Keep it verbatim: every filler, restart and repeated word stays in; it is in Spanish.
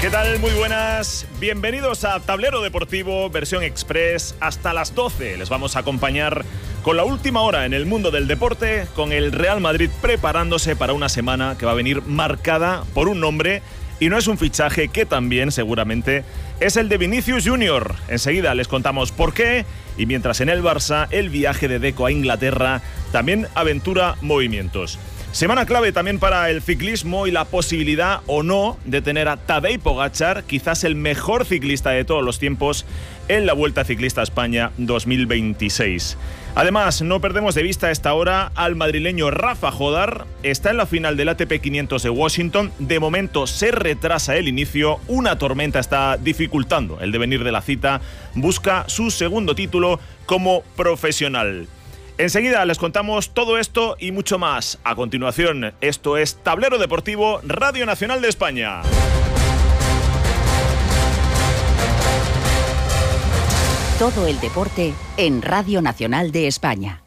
¿Qué tal? Muy buenas. Bienvenidos a Tablero Deportivo, versión express. Hasta las doce les vamos a acompañar con la última hora en el mundo del deporte, con el Real Madrid preparándose para una semana que va a venir marcada por un nombre, y no es un fichaje que también seguramente es el de Vinicius Junior. Enseguida les contamos por qué, y mientras en el Barça el viaje de Deco a Inglaterra también aventura movimientos. Semana clave también para el ciclismo y la posibilidad o no de tener a Tadej Pogačar, quizás el mejor ciclista de todos los tiempos, en la Vuelta Ciclista a España dos mil veintiséis. Además, no perdemos de vista a esta hora al madrileño Rafa Jodar. Está en la final del A T P quinientos de Washington. De momento se retrasa el inicio. Una tormenta está dificultando el devenir de la cita. Busca su segundo título como profesional. Enseguida les contamos todo esto y mucho más. A continuación, esto es Tablero Deportivo, Radio Nacional de España. Todo el deporte en Radio Nacional de España.